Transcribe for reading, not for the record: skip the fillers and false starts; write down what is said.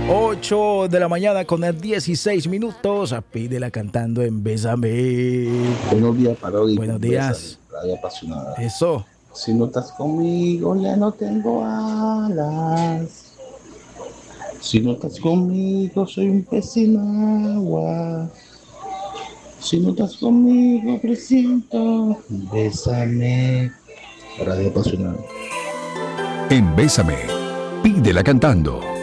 8 de la mañana con 16 minutos. Pídela cantando en Bésame. Buenos días para hoy. Buenos días. Radio apasionada. Eso. Si no estás conmigo, ya no tengo alas. Si no estás conmigo, soy un pez sin agua. Si no estás conmigo, presiento. Bésame. Radio apasionada. En Bésame, pídela cantando.